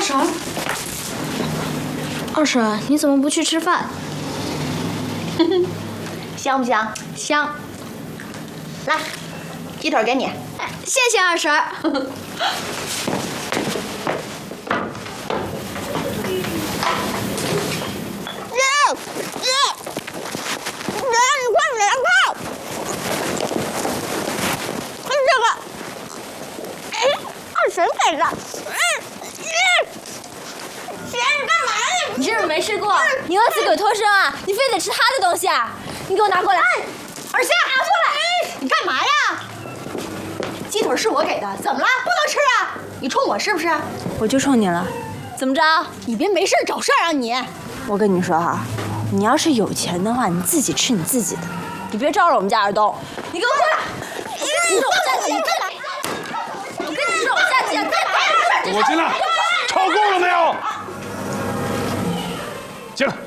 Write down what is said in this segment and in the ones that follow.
婶，二婶，你怎么不去吃饭？ 香不香？ 香。 来，鸡腿给你。 谢谢二婶。 你快点看，看这个，二婶给的。姐，你干嘛呀？ 你这是没睡过？你饿死鬼脱生啊！你非得吃他的东西啊！你给我拿过来！ 二夏，拿过来！你干嘛呀？鸡腿是我给的，怎么了？不能吃啊？你冲我是不是？ 我就冲你了，怎么着？ 你别没事找事儿啊你！ 我跟你说哈，你要是有钱的话，你自己吃你自己的，你别招惹我们家二东。你给我过来！你我下去！你干嘛？我跟你说，我下去！干嘛？ 给我进来！吵够了没有？进来。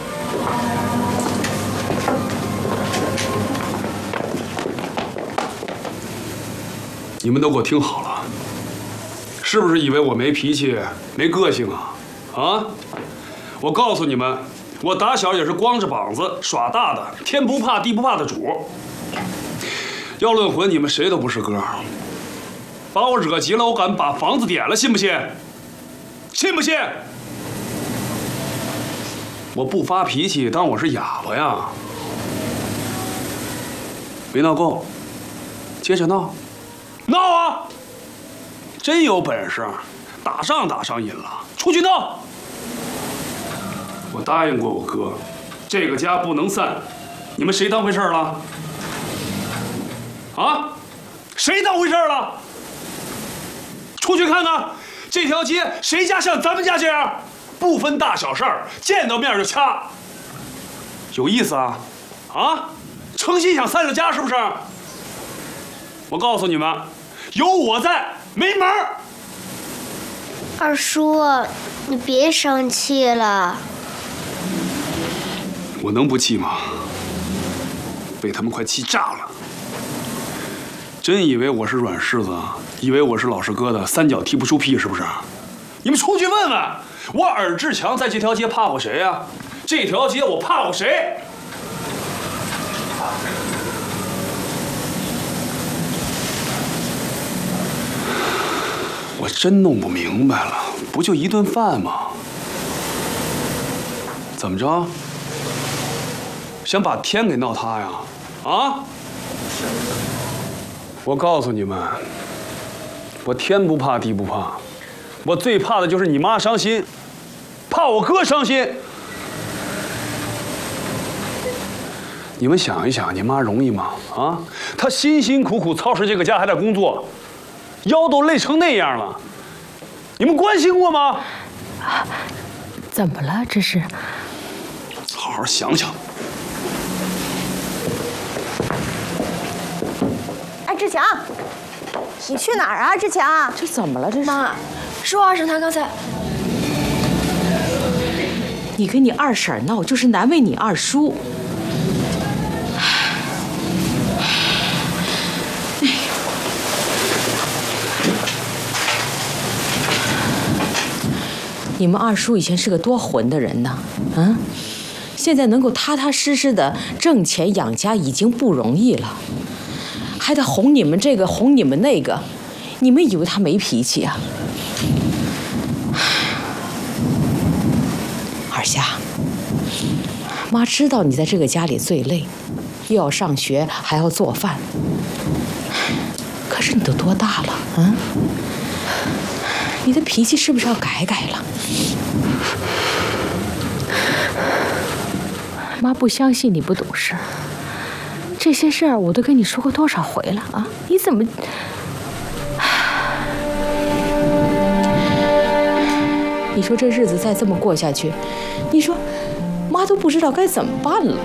你们都给我听好了，是不是以为我没脾气、没个性啊？啊！我告诉你们，我打小也是光着膀子耍大的，天不怕地不怕的主。要论混，你们谁都不是哥。把我惹急了，我敢把房子点了，信不信？信不信？我不发脾气，当我是哑巴呀？没闹够，接着闹，闹啊！真有本事，打上瘾了，出去闹！我答应过我哥，这个家不能散，你们谁当回事了？啊？谁当回事了？出去看看，这条街谁家像咱们家这样，不分大小事儿，见到面就掐，有意思啊？啊？诚心想散了家是不是？我告诉你们，有我在，没门儿。 二叔，你别生气了。 我能不气吗？被他们快气炸了。真以为我是软柿子，以为我是老师哥的三脚踢不出屁是不是？你们出去问问，我尔志强在这条街怕过谁呀？这条街我怕过谁？我真弄不明白了，不就一顿饭吗？怎么着？想把天给闹塌呀？啊！我告诉你们，我天不怕地不怕，我最怕的就是你妈伤心，怕我哥伤心。你们想一想，你妈容易吗？啊，她辛辛苦苦操持这个家，还在工作，腰都累成那样了，你们关心过吗？ 怎么了？这是？ 好好想想。 哎，志强，你去哪儿啊？志强， 这怎么了？这是？ 妈，是我二婶她刚才。 你跟你二婶闹，就是难为你二叔。你们二叔以前是个多混的人呢，啊，现在能够踏踏实实的挣钱养家已经不容易了，还得哄你们这个哄你们那个，你们以为他没脾气啊？二夏，妈知道你在这个家里最累，又要上学还要做饭，可是你都多大了啊？你的脾气是不是要改改了？妈不相信你不懂事，这些事儿我都跟你说过多少回了啊？你怎么？你说这日子再这么过下去，你说妈都不知道该怎么办了。